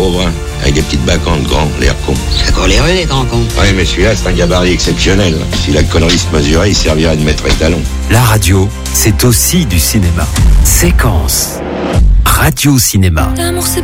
pauvre, hein, avec des petites bacantes grands, l'air con. Ça court les rues, les grands cons. Oui, mais celui-là, c'est un gabarit exceptionnel. Si la connerie se mesurait, il servirait de maître étalon. La radio, c'est aussi du cinéma. Séquence. Radio Cinéma.